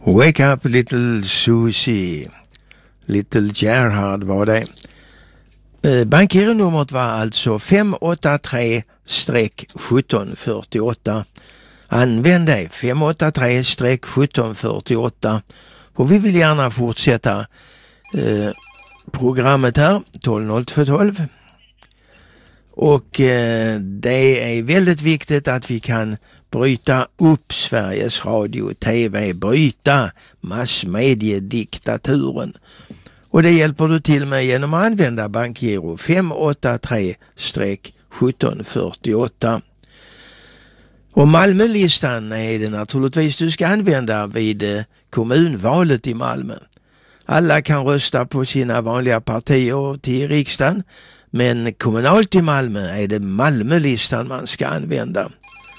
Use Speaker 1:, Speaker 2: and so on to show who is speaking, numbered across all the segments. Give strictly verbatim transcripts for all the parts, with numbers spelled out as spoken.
Speaker 1: Wake up little Susie. Little Gerhard var det. Eh, Bankgironumret var alltså fem åtta tre sjutton fyrtioåtta. Använd det, fem åtta tre sjutton fyrtioåtta. Och vi vill gärna fortsätta eh, programmet här, tolv noll två tolv. Och eh, det är väldigt viktigt att vi kan bryta upp Sveriges Radio och T V, bryta massmediediktaturen. Och det hjälper du till med genom att använda bankgiro fem åtta tre sjutton fyrtioåtta. Och Malmölistan är det naturligtvis du ska använda vid kommunvalet i Malmö. Alla kan rösta på sina vanliga partier till riksdagen, men kommunalt i Malmö är det Malmölistan man ska använda.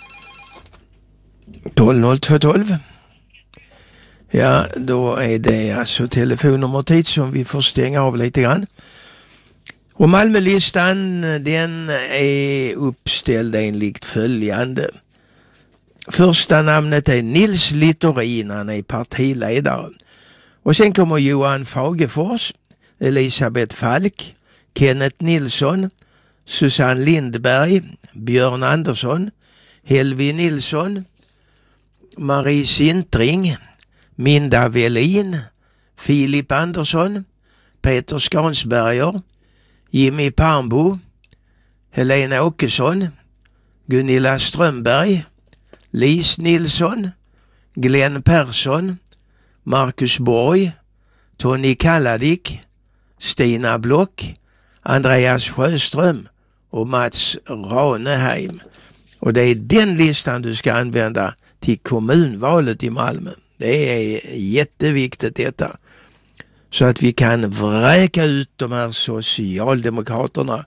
Speaker 1: tolv noll två tolv. Ja, då är det alltså telefonnummer tid som vi får stänga av lite grann. Och Malmölistan, den är uppställd enligt följande. Första namnet är Nils Littorin, han är partiledare. Och sen kommer Johan Fagefors, Elisabeth Falk, Kenneth Nilsson, Susanne Lindberg, Björn Andersson, Helvi Nilsson, Marie Sintring, Minda Velin, Filip Andersson, Peter Skansberger, Jimmy Parmbo, Helena Åkesson, Gunilla Strömberg, Lis Nilsson, Glenn Persson, Marcus Borg, Tony Kalladik, Stina Block, Andreas Sjöström och Mats Raneheim. Och det är den listan du ska använda till kommunvalet i Malmö. Det är jätteviktigt detta. Så att vi kan vräka ut de här socialdemokraterna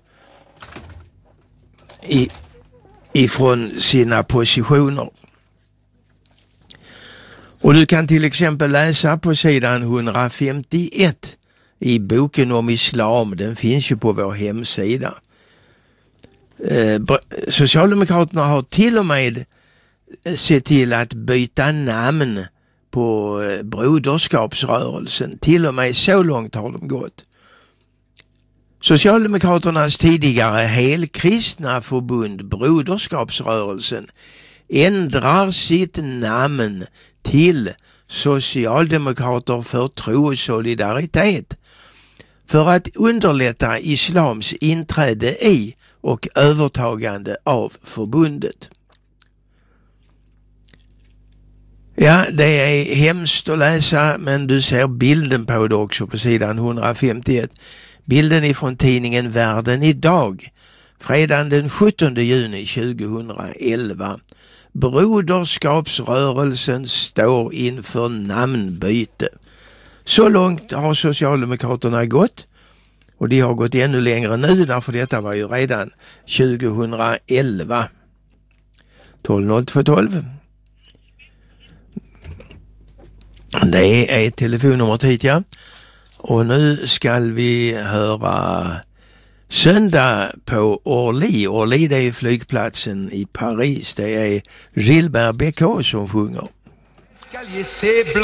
Speaker 1: i, ifrån sina positioner. Och du kan till exempel läsa på sidan hundrafemtioett i boken om islam. Den finns ju på vår hemsida. Eh, Socialdemokraterna har till och med sett till att byta namn på broderskapsrörelsen. Till och med så långt har de gått. Socialdemokraternas tidigare helkristna förbund Broderskapsrörelsen ändrar sitt namn till Socialdemokrater för tro och solidaritet för att underlätta islams inträde i och övertagande av förbundet. Ja, det är hemskt att läsa, men du ser bilden på det också på sidan hundrafemtioett. Bilden ifrån tidningen Världen idag, fredagen den sjuttonde juni tjugohundraelva. Broderskapsrörelsen står inför namnbyte. Så långt har Socialdemokraterna gått, och de har gått ännu längre nu, därför detta var ju redan tjugohundraelva. tolv noll två tolv. Det är telefonnumret hit, ja. Och nu ska vi höra Söndag på Orly. Orly, det är flygplatsen i Paris. Det är Gilbert Bécaud som sjunger.